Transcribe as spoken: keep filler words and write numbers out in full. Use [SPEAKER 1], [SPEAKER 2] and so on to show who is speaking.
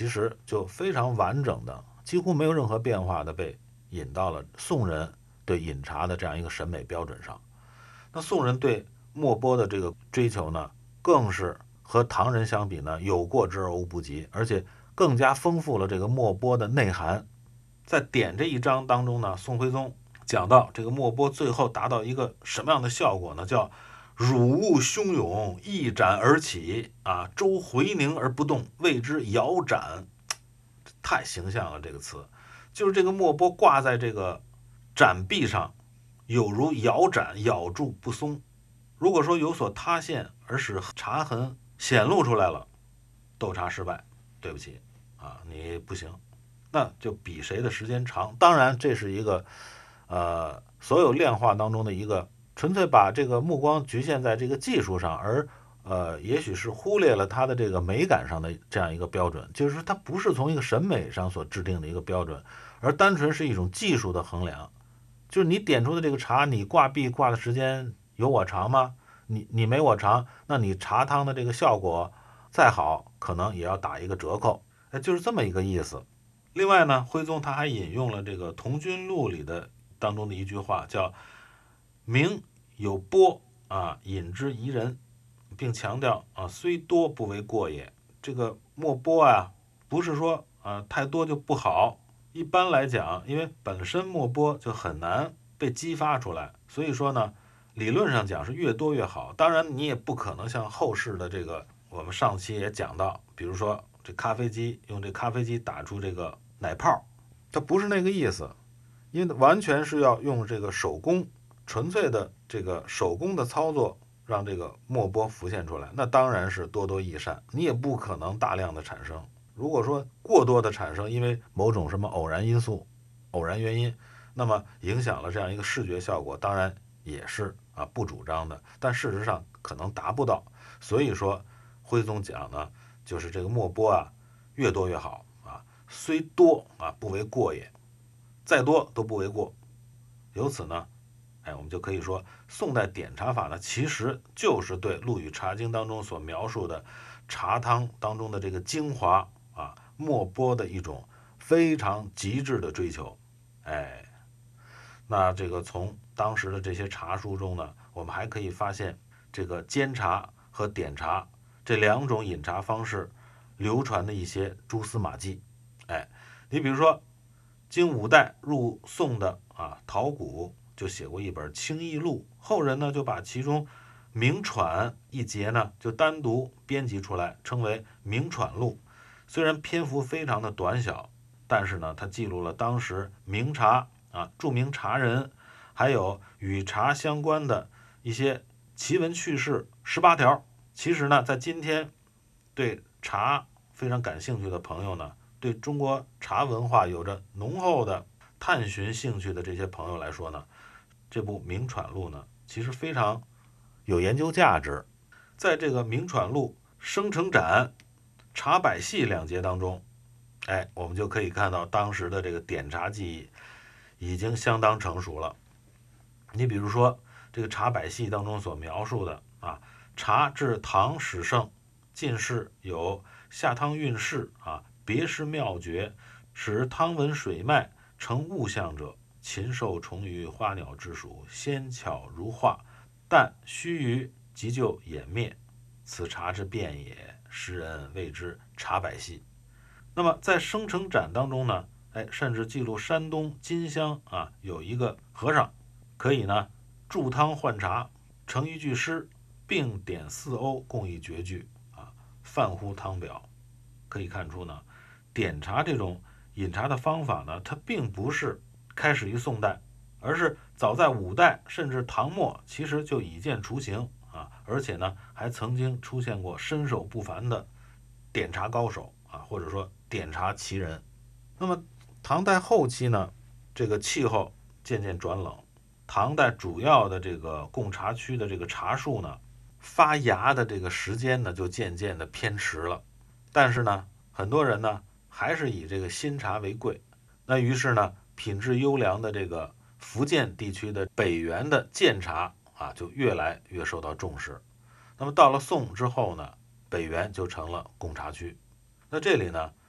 [SPEAKER 1] 其实就非常完整的，几乎没有任何变化的被引到了宋人对饮茶的这样一个审美标准上。那宋人对墨波的这个追求呢，更是和唐人相比呢，有过之而无不及，而且更加丰富了这个墨波的内涵。在点这一章当中呢，宋徽宗讲到这个墨波最后达到一个什么样的效果呢？叫乳雾汹涌，一展而起啊，周回凝而不动，谓之摇盏。太形象了，这个词就是这个墨波挂在这个盏壁上，有如摇盏，咬住不松。如果说有所塌陷而使茶痕显露出来了，斗茶失败，对不起啊，你不行，那就比谁的时间长。当然，这是一个呃所有炼化当中的一个纯粹把这个目光局限在这个技术上，而呃也许是忽略了它的这个美感上的这样一个标准，就是说它不是从一个审美上所制定的一个标准，而单纯是一种技术的衡量。就是你点出的这个茶，你挂壁挂的时间有我长吗？你你没我长，那你茶汤的这个效果再好，可能也要打一个折扣。哎，就是这么一个意思。另外呢，徽宗他还引用了这个《同君录》里的当中的一句话，叫“名有波啊，饮之宜人”，并强调啊，虽多不为过也。这个墨波啊，不是说啊太多就不好。一般来讲，因为本身墨波就很难被激发出来，所以说呢，理论上讲是越多越好。当然，你也不可能像后世的这个，我们上期也讲到，比如说这咖啡机用这咖啡机打出这个奶泡，它不是那个意思，因为完全是要用这个手工，纯粹的这个手工的操作，让这个墨波浮现出来。那当然是多多益善，你也不可能大量的产生。如果说过多的产生，因为某种什么偶然因素、偶然原因，那么影响了这样一个视觉效果，当然也是啊不主张的。但事实上可能达不到，所以说徽宗讲呢，就是这个墨波啊，越多越好啊，虽多啊不为过也，再多都不为过。由此呢，哎，我们就可以说，宋代点茶法呢，其实就是对《陆羽茶经》当中所描述的茶汤当中的这个精华啊，墨波的一种非常极致的追求。哎，那这个从当时的这些茶书中呢，我们还可以发现，这个煎茶和点茶这两种饮茶方式流传的一些蛛丝马迹。哎，你比如说，经五代入宋的啊陶谷就写过一本《清异录》，后人呢就把其中名传一节呢就单独编辑出来，称为《名传录》。虽然篇幅非常的短小，但是呢，它记录了当时名茶啊、著名茶人，还有与茶相关的一些奇闻趣事十八条。其实呢，在今天对茶非常感兴趣的朋友呢，对中国茶文化有着浓厚的探寻兴趣的这些朋友来说呢，这部《名传录》呢，其实非常有研究价值。在这个《名传录》生成盏、茶百戏两节当中，哎，我们就可以看到当时的这个点茶技艺已经相当成熟了。你比如说这个茶百戏当中所描述的啊，茶至唐始盛，进士有下汤运势啊，别施妙诀，使汤闻水脉成物象者，禽兽虫鱼花鸟之属，纤巧如画，但须臾即就湮灭，此茶之变也，时人谓之茶百戏。那么在生成盏当中呢，哎，甚至记录山东金乡啊有一个和尚，可以呢注汤换茶，成一句诗，并点四瓯共一绝句啊，泛乎汤表。可以看出呢，点茶这种饮茶的方法呢，它并不是开始于宋代，而是早在五代甚至唐末，其实就已见雏形啊，而且呢，还曾经出现过身手不凡的点茶高手啊，或者说点茶奇人。那么唐代后期呢，这个气候渐渐转冷，唐代主要的这个贡茶区的这个茶树呢，发芽的这个时间呢，就渐渐的偏迟了。但是呢，很多人呢还是以这个新茶为贵。那于是呢，品质优良的这个福建地区的北原的建茶啊，就越来越受到重视。那么到了宋之后呢，北原就成了贡茶区。那这里呢，